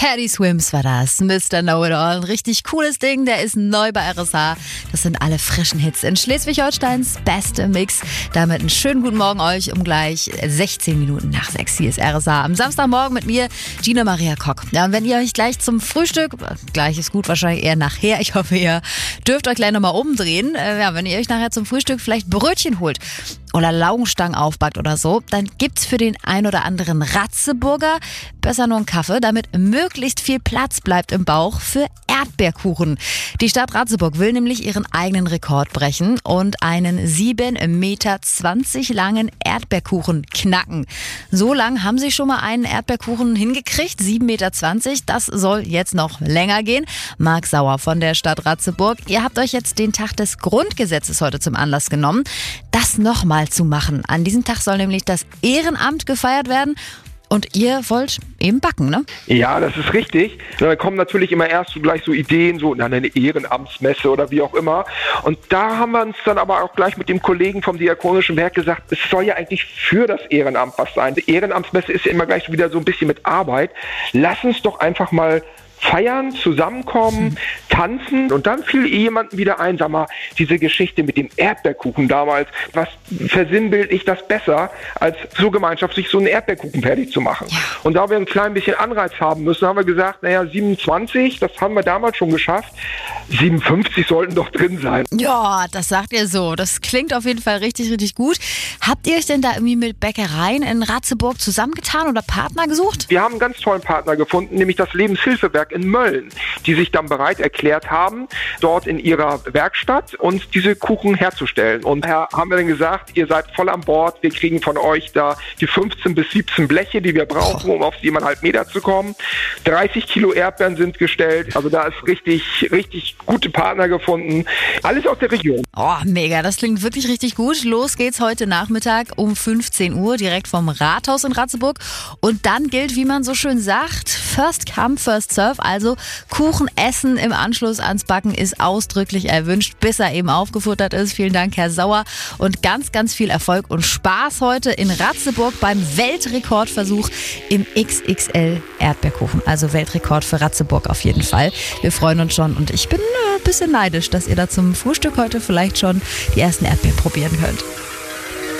Teddy Swims war das, Mr. Know-It-All. Ein richtig cooles Ding, der ist neu bei RSA. Das sind alle frischen Hits in Schleswig-Holsteins beste Mix. Damit einen schönen guten Morgen euch um gleich 16 Minuten nach 6. Hier ist RSA am Samstagmorgen mit mir, Gina Maria Kock. Ja, und wenn ihr euch gleich zum Frühstück, gleich ist gut, wahrscheinlich eher nachher, ich hoffe, ihr dürft euch gleich nochmal umdrehen. Wenn ihr euch nachher zum Frühstück vielleicht Brötchen holt oder Laugenstangen aufbackt oder so, dann gibt's für den ein oder anderen Ratzeburger besser nur einen Kaffee, damit möglichst viel Platz bleibt im Bauch für Erdbeerkuchen. Die Stadt Ratzeburg will nämlich ihren eigenen Rekord brechen und einen 7,20 Meter langen Erdbeerkuchen knacken. So lang haben sie schon mal einen Erdbeerkuchen hingekriegt, 7,20 Meter. Das soll jetzt noch länger gehen. Marc Sauer von der Stadt Ratzeburg, ihr habt euch jetzt den Tag des Grundgesetzes heute zum Anlass genommen, das nochmal zu machen. An diesem Tag soll nämlich das Ehrenamt gefeiert werden. Und ihr wollt eben backen, ne? Ja, das ist richtig. Da kommen natürlich immer erst so gleich so Ideen, so eine Ehrenamtsmesse oder wie auch immer. Und da haben wir uns dann aber auch gleich mit dem Kollegen vom Diakonischen Werk gesagt, es soll ja eigentlich für das Ehrenamt was sein. Die Ehrenamtsmesse ist ja immer gleich wieder so ein bisschen mit Arbeit. Lass uns doch einfach mal feiern, zusammenkommen, tanzen. Und dann fiel jemandem wieder ein, sag mal, diese Geschichte mit dem Erdbeerkuchen damals, was versinnbild ich das besser, als so gemeinschaftlich so einen Erdbeerkuchen fertig zu machen. Ja. Und da wir ein klein bisschen Anreiz haben müssen, haben wir gesagt, 27, das haben wir damals schon geschafft, 57 sollten doch drin sein. Ja, das sagt ihr so. Das klingt auf jeden Fall richtig, richtig gut. Habt ihr euch denn da irgendwie mit Bäckereien in Ratzeburg zusammengetan oder Partner gesucht? Wir haben einen ganz tollen Partner gefunden, nämlich das Lebenshilfewerk in Mölln, die sich dann bereit erklärt haben, dort in ihrer Werkstatt uns diese Kuchen herzustellen. Und daher haben wir dann gesagt, ihr seid voll an Bord, wir kriegen von euch da die 15 bis 17 Bleche, die wir brauchen, um auf 7,5 Meter zu kommen. 30 Kilo Erdbeeren sind gestellt, also da ist richtig, richtig gute Partner gefunden. Alles aus der Region. Oh, mega, das klingt wirklich richtig gut. Los geht's heute Nachmittag um 15 Uhr direkt vom Rathaus in Ratzeburg. Und dann gilt, wie man so schön sagt, first come, first serve. Also Kuchen essen im Anschluss ans Backen ist ausdrücklich erwünscht, bis er eben aufgefuttert ist. Vielen Dank, Herr Sauer. Und ganz, ganz viel Erfolg und Spaß heute in Ratzeburg beim Weltrekordversuch im XXL Erdbeerkuchen. Also Weltrekord für Ratzeburg auf jeden Fall. Wir freuen uns schon und ich bin ein bisschen neidisch, dass ihr da zum Frühstück heute vielleicht schon die ersten Erdbeeren probieren könnt.